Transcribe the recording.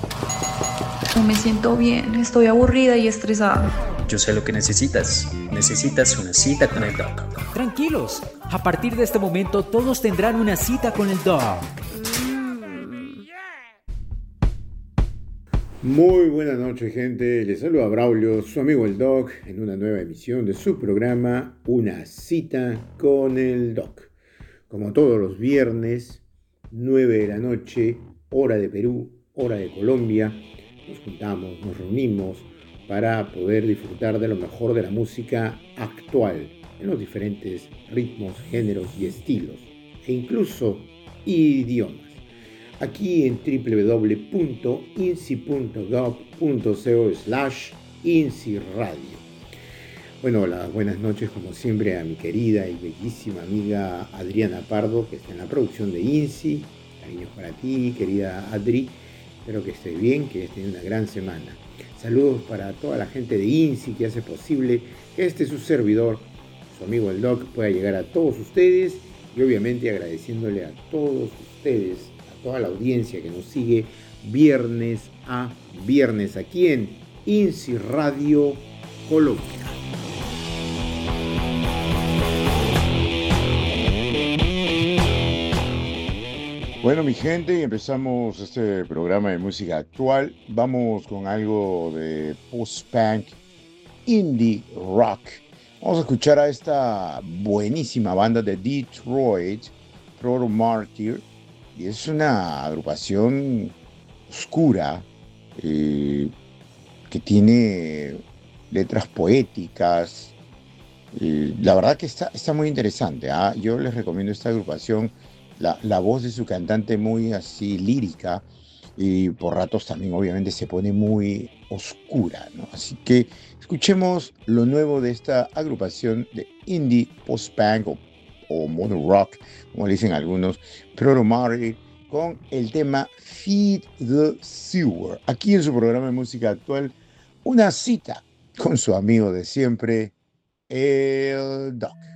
No me siento bien, estoy aburrida y estresada. Yo sé lo que necesitas. Necesitas una cita con el doc. Tranquilos, a partir de este momento todos tendrán una cita con el doc. Muy buenas noches, gente. Les saluda Braulio, su amigo el Doc, en una nueva emisión de su programa Una cita con el Doc. Como todos los viernes, 9 de la noche, hora de Perú, hora de Colombia, nos juntamos, nos reunimos para poder disfrutar de lo mejor de la música actual en los diferentes ritmos, géneros y estilos, e incluso idiomas. Aquí en www.inci.gov.co/INCI Radio. Bueno, las buenas noches como siempre a mi querida y bellísima amiga Adriana Pardo, que está en la producción de INCI. Cariños para ti, querida Adri. Espero que estés bien, que estés teniendo una gran semana. Saludos para toda la gente de INCI que hace posible que su servidor, su amigo el Doc, pueda llegar a todos ustedes, y obviamente agradeciéndole a todos ustedes, toda la audiencia que nos sigue viernes a viernes aquí en INCI Radio Colombia. Bueno, mi gente, empezamos este programa de música actual. Vamos con algo de post-punk, indie rock. Vamos a escuchar a esta buenísima banda de Detroit, Proto Martyr. Y es una agrupación oscura que tiene letras poéticas. La verdad que está muy interesante. Yo les recomiendo esta agrupación. La voz de su cantante muy así lírica, y por ratos también obviamente se pone muy oscura, ¿no? Así que escuchemos lo nuevo de esta agrupación de indie post-punk o modern rock, como le dicen algunos, Proto Martyr, con el tema Feed the Sewer, aquí en su programa de música actual, una cita con su amigo de siempre, el Doc.